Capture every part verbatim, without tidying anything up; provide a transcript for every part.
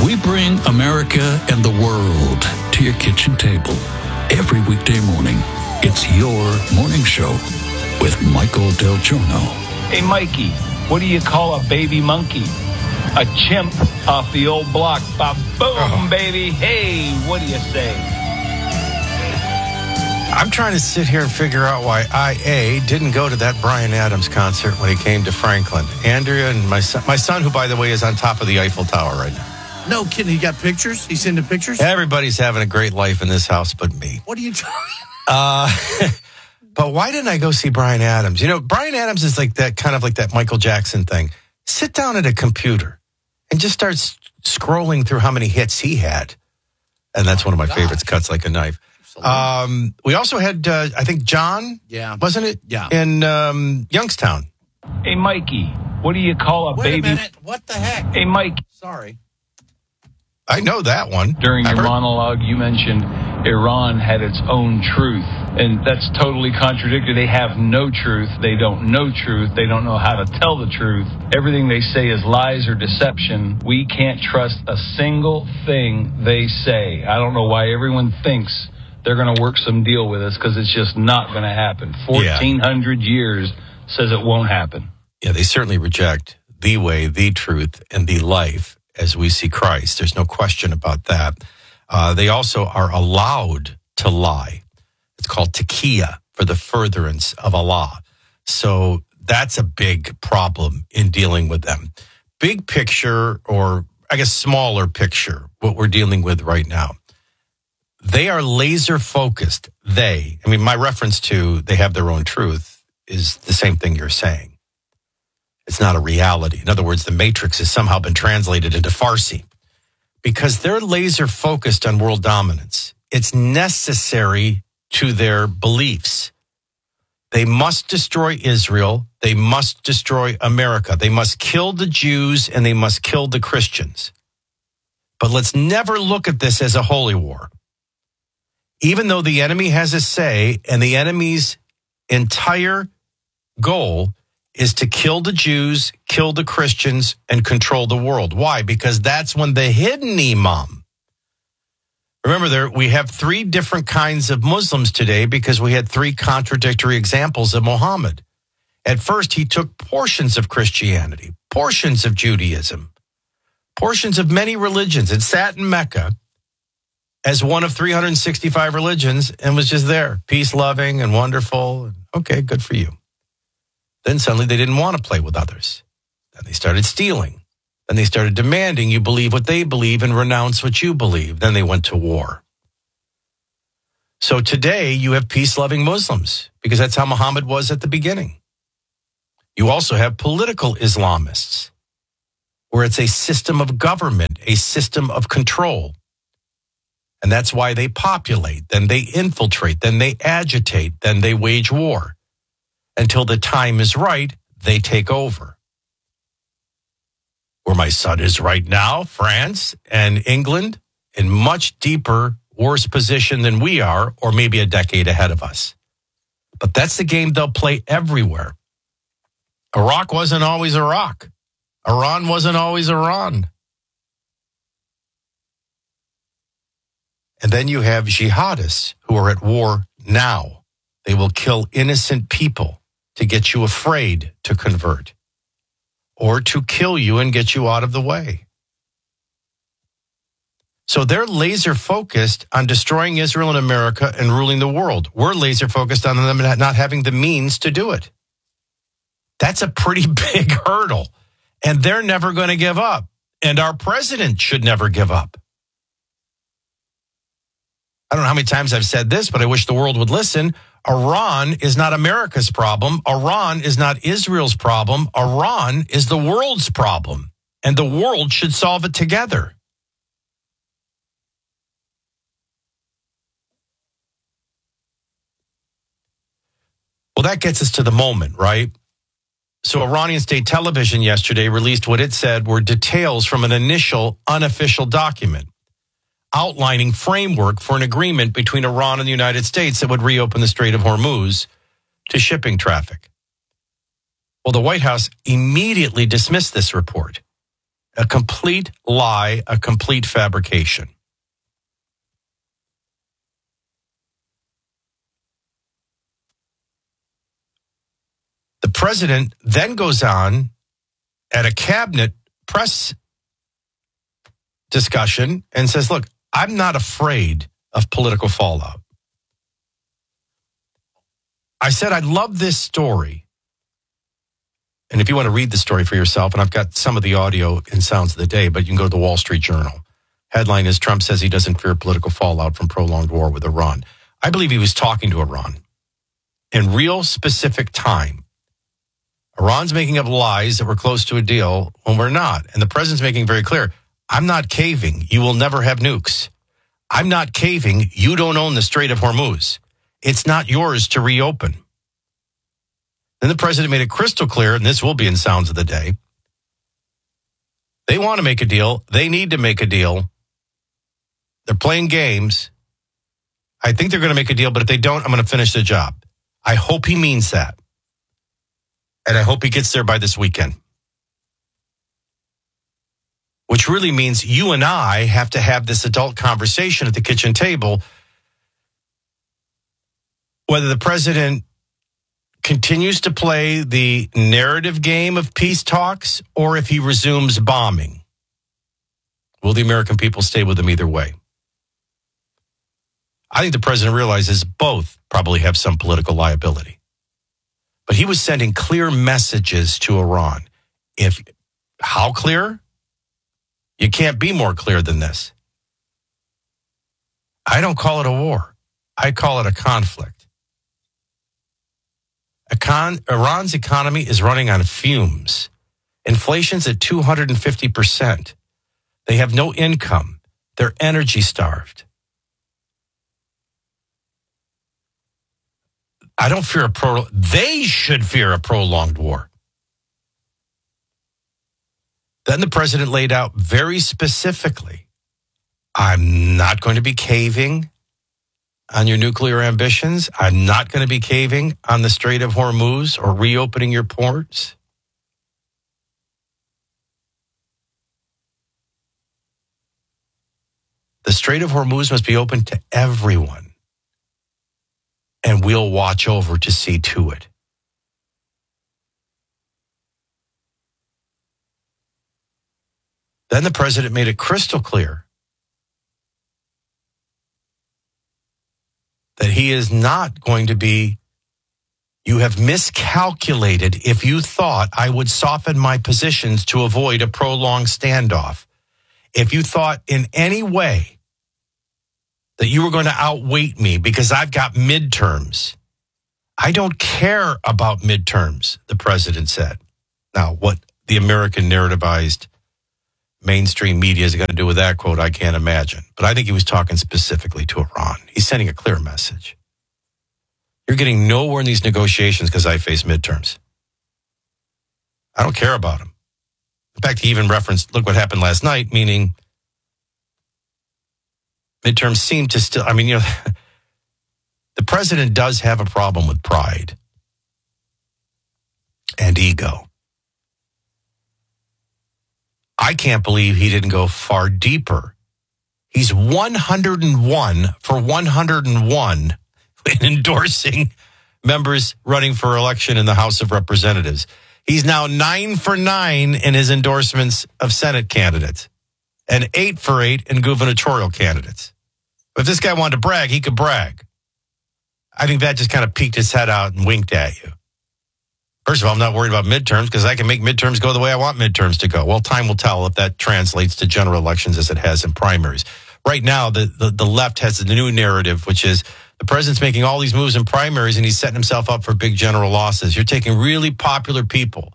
We bring America and the world to your kitchen table every weekday morning. It's your morning show with Michael Del Giorno. Hey, Mikey, what do you call a baby monkey? A chimp off the old block. Ba-boom, oh. baby. Hey, what do you say? I'm trying to sit here and figure out why I, A, didn't go to that Bryan Adams concert when he came to Franklin. Andrea and my son, my son, who, by the way, is on top of the Eiffel Tower right now. No kidding. He got pictures? He's into pictures? Everybody's having a great life in this house but me. What are you talking Uh But why didn't I go see Bryan Adams? You know, Bryan Adams is like that, kind of like that Michael Jackson thing. Sit down at a computer and just start s- scrolling through how many hits he had. And that's oh, one of my gosh. favorites, Cuts Like a Knife. Um, we also had, uh, I think, John, yeah, wasn't it? Yeah. In um, Youngstown. Hey, Mikey, what do you call a Wait baby? Wait a minute. What the heck? Hey, Mike. Sorry. I know that one. During your Remember? monologue, you mentioned Iran had its own truth, and that's totally contradictory. They have no truth. They don't know truth. They don't know how to tell the truth. Everything they say is lies or deception. We can't trust a single thing they say. I don't know why everyone thinks they're going to work some deal with us, because it's just not going to happen. fourteen hundred yeah. years says it won't happen. Yeah, they certainly reject the way, the truth, and the life as we see Christ. There's no question about that. Uh, they also are allowed to lie. It's called taqiyya, for the furtherance of Allah. So that's a big problem in dealing with them. Big picture, or I guess smaller picture, what we're dealing with right now. They are laser focused. They, I mean, my reference to they have their own truth is the same thing you're saying. It's not a reality. In other words, the Matrix has somehow been translated into Farsi because they're laser focused on world dominance. It's necessary to their beliefs. They must destroy Israel. They must destroy America. They must kill the Jews and they must kill the Christians. But let's never look at this as a holy war. Even though the enemy has a say and the enemy's entire goal is to kill the Jews, kill the Christians, and control the world. Why? Because that's when the hidden imam. Remember, there we have three different kinds of Muslims today because we had three contradictory examples of Muhammad. At first, he took portions of Christianity, portions of Judaism, portions of many religions, and sat in Mecca as one of three hundred sixty-five religions and was just there, peace-loving and wonderful. Okay, good for you. Then suddenly they didn't want to play with others. Then they started stealing. Then they started demanding you believe what they believe and renounce what you believe. Then they went to war. So today you have peace-loving Muslims because that's how Muhammad was at the beginning. You also have political Islamists where it's a system of government, a system of control. And that's why they populate, then they infiltrate, then they agitate, then they wage war. Until the time is right, they take over. Where my son is right now, France and England, in much deeper, worse position than we are, or maybe a decade ahead of us. But that's the game they'll play everywhere. Iraq wasn't always Iraq. Iran wasn't always Iran. And then you have jihadists who are at war now. They will kill innocent people to get you afraid to convert or to kill you and get you out of the way. So they're laser focused on destroying Israel and America and ruling the world. We're laser focused on them not having the means to do it. That's a pretty big hurdle, and they're never going to give up. And our president should never give up. I don't know how many times I've said this, but I wish the world would listen. Iran is not America's problem. Iran is not Israel's problem. Iran is the world's problem, and the world should solve it together. Well, that gets us to the moment, right? So Iranian state television yesterday released what it said were details from an initial unofficial document outlining framework for an agreement between Iran and the United States that would reopen the Strait of Hormuz to shipping traffic. Well, the White House immediately dismissed this report A complete lie, a complete fabrication. The president then goes on at a cabinet press discussion and says, look, I'm not afraid of political fallout. I said, I love this story. And if you want to read the story for yourself, and I've got some of the audio and sounds of the day, but you can go to the Wall Street Journal. Headline is Trump says he doesn't fear political fallout from prolonged war with Iran. I believe he was talking to Iran in real specific time. Iran's making up lies that we're close to a deal when we're not. And the president's making very clear, I'm not caving. You will never have nukes. I'm not caving. You don't own the Strait of Hormuz. It's not yours to reopen. Then the president made it crystal clear, and this will be in Sounds of the Day. They want to make a deal. They need to make a deal. They're playing games. I think they're going to make a deal, but if they don't, I'm going to finish the job. I hope he means that. And I hope he gets there by this weekend. Which really means you and I have to have this adult conversation at the kitchen table. Whether the president continues to play the narrative game of peace talks or if he resumes bombing. Will the American people stay with him either way? I think the president realizes both probably have some political liability. But he was sending clear messages to Iran. If how clear? You can't be more clear than this. I don't call it a war. I call it a conflict. A con, Iran's economy is running on fumes. Inflation's at two hundred fifty percent. They have no income. They're energy starved. I don't fear a pro. They should fear a prolonged war. Then the president laid out very specifically, I'm not going to be caving on your nuclear ambitions. I'm not going to be caving on the Strait of Hormuz or reopening your ports. The Strait of Hormuz must be open to everyone. And we'll watch over to see to it. Then the president made it crystal clear that he is not going to be, you have miscalculated if you thought I would soften my positions to avoid a prolonged standoff. If you thought in any way that you were going to outweight me because I've got midterms. I don't care about midterms, the president said. Now, what the American narrativized mainstream media is going to do with that quote, I can't imagine. But I think he was talking specifically to Iran. He's sending a clear message. You're getting nowhere in these negotiations because I face midterms. I don't care about them. In fact, he even referenced, look what happened last night, meaning midterms seem to still, I mean, you know, the president does have a problem with pride and ego. I can't believe he didn't go far deeper. He's one hundred one for one hundred one in endorsing members running for election in the House of Representatives. He's now nine for nine in his endorsements of Senate candidates and eight for eight in gubernatorial candidates. If this guy wanted to brag, he could brag. I think that just kind of peeked his head out and winked at you. First of all, I'm not worried about midterms because I can make midterms go the way I want midterms to go. Well, time will tell if that translates to general elections as it has in primaries. Right now, the, the, the left has the new narrative, which is the president's making all these moves in primaries and he's setting himself up for big general losses. You're taking really popular people.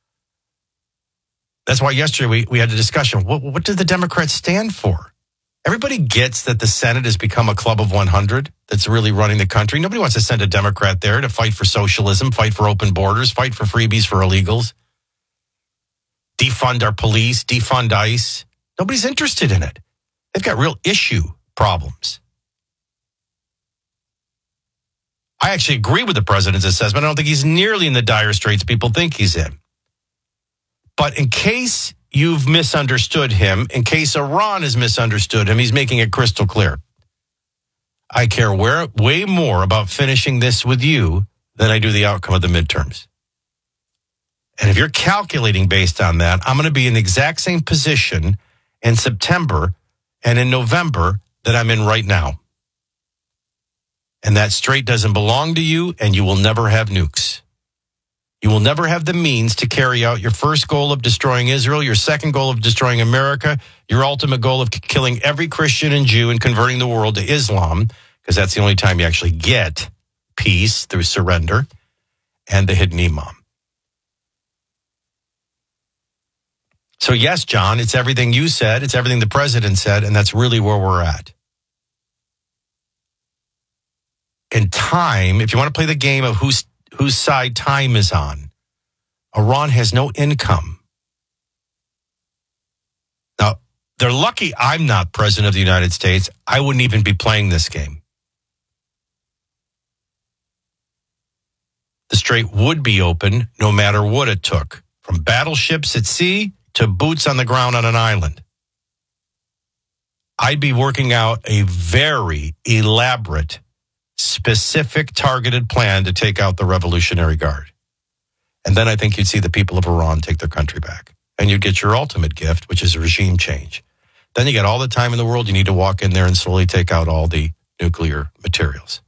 That's why yesterday we, we had a discussion. What, what do the Democrats stand for? Everybody gets that the Senate has become a club of one hundred that's really running the country. Nobody wants to send a Democrat there to fight for socialism, fight for open borders, fight for freebies for illegals, defund our police, defund ICE. Nobody's interested in it. They've got real issue problems. I actually agree with the president's assessment. I don't think he's nearly in the dire straits people think he's in. But in case you've misunderstood him, in case Iran has misunderstood him, he's making it crystal clear. I care where, way more about finishing this with you than I do the outcome of the midterms. And if you're calculating based on that, I'm going to be in the exact same position in September and in November that I'm in right now. And that strait doesn't belong to you, and you will never have nukes. You will never have the means to carry out your first goal of destroying Israel, your second goal of destroying America, your ultimate goal of killing every Christian and Jew and converting the world to Islam, because that's the only time you actually get peace through surrender, and the hidden imam. So yes, John, it's everything you said, it's everything the president said, and that's really where we're at. In time, if you want to play the game of whose whose side time is on, Iran has no income. Now, they're lucky I'm not president of the United States. I wouldn't even be playing this game. The strait would be open no matter what it took, from battleships at sea to boots on the ground on an island. I'd be working out a very elaborate, specific, targeted plan to take out the Revolutionary Guard. And then I think you'd see the people of Iran take their country back. And you'd get your ultimate gift, which is a regime change. Then you get all the time in the world. You need to walk in there and slowly take out all the nuclear materials.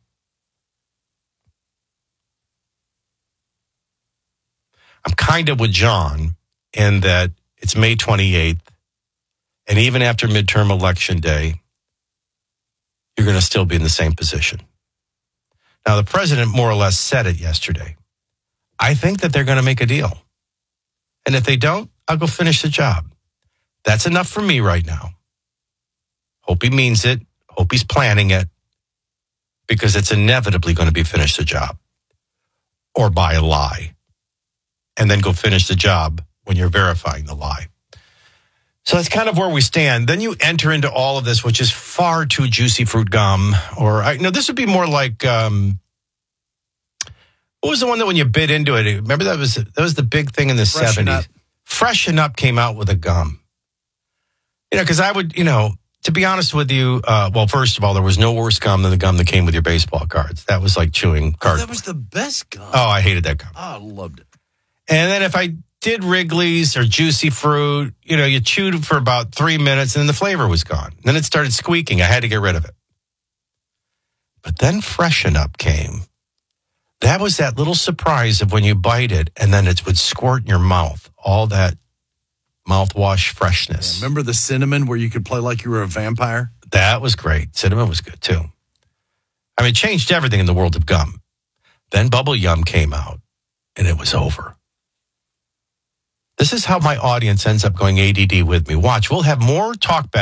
I'm kind of with John in that it's May twenty-eighth. And even after midterm election day, you're going to still be in the same position. Now, the president more or less said it yesterday. I think that they're going to make a deal. And if they don't, I'll go finish the job. That's enough for me right now. Hope he means it. Hope he's planning it. Because it's inevitably going to be finish the job. Or by a lie. And then go finish the job when you're verifying the lie. So that's kind of where we stand. Then you enter into all of this, which is far too juicy fruit gum. Or, I, no, this would be more like, um, what was the one that when you bit into it? Remember that was that was the big thing in the Freshen seventies. Up. Freshen Up came out with a gum. You know, because I would, you know, to be honest with you, uh, well, first of all, there was no worse gum than the gum that came with your baseball cards. That was like chewing Oh, cards. that was the best gum. Oh, I hated that gum. Oh, I loved it. And then if I did Wrigley's or Juicy Fruit, you know, you chewed for about three minutes and then the flavor was gone. Then it started squeaking. I had to get rid of it. But then Freshen Up came. That was that little surprise of when you bite it and then it would squirt in your mouth. All that mouthwash freshness. Yeah, remember the cinnamon where you could play like you were a vampire? That was great. Cinnamon was good too. I mean, it changed everything in the world of gum. Then Bubble Yum came out and it was over. This is how my audience ends up going A D D with me. Watch, we'll have more talk back.